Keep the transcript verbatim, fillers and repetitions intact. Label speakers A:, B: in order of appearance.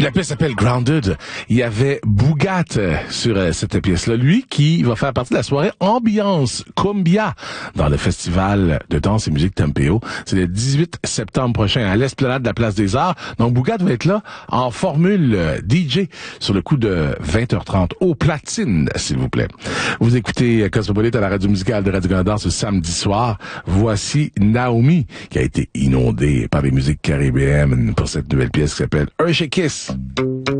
A: La pièce s'appelle Grounded. Il y avait Bougat sur euh, cette pièce-là. Lui qui va faire partie de la soirée Ambiance Cumbia dans le festival de danse et musique Tempo. C'est le dix-huit septembre prochain à l'Esplanade de la Place des Arts. Donc Bougat va être là en formule euh, D J sur le coup de vingt heures trente au platine, s'il vous plaît. Vous écoutez Cosmopolite à la radio musicale de Radio-Canada ce samedi soir. Voici Naomi qui a été inondée par les musiques caribéennes pour cette nouvelle pièce qui s'appelle Hershey Kiss.